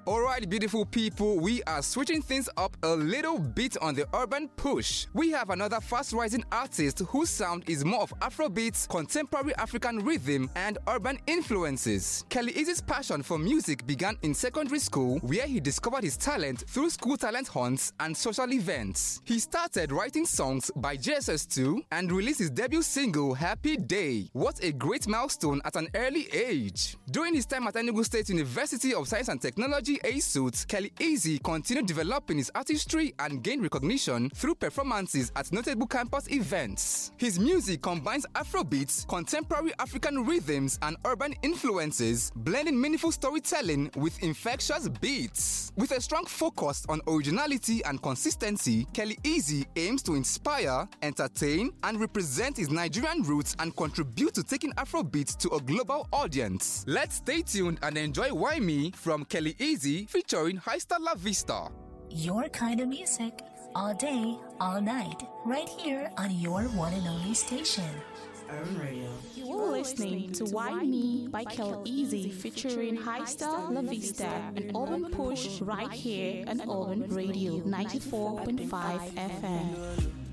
Alright, beautiful people, we are switching things up a little bit on the urban push. We have another fast-rising artist whose sound is more of Afrobeats, contemporary African rhythm, and urban influences. Kelly Easy's passion for music began in secondary school, where he discovered his talent through school talent hunts and social events. He started writing songs by JSS2 and released his debut single, Happy Day. What a great milestone at an early age. During his time at Enugu State University of Science and Technology, ASUT, Kelly Easy continued developing his artistry and gained recognition through performances at notable campus events. His music combines Afrobeats, contemporary African rhythms, and urban influences, blending meaningful storytelling with infectious beats. With a strong focus on originality and consistency, Kelly Easy aims to inspire, entertain, and represent his Nigerian roots and contribute to taking Afrobeats to a global audience. Let's stay tuned and enjoy Why Me from Kelly Easy featuring Hista La Vista. Your kind of music, all day, all night, right here on your one and only station. Urban Radio. You're listening to Why Me by Kelly Easy featuring Hista La Vista, an urban push right here on Urban Radio 94.5 FM.